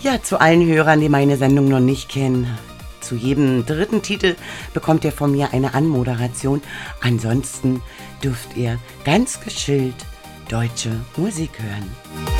Ja, zu allen Hörern, die meine Sendung noch nicht kennen. Zu jedem dritten Titel bekommt ihr von mir eine Anmoderation. Ansonsten dürft ihr ganz geschillt deutsche Musik hören.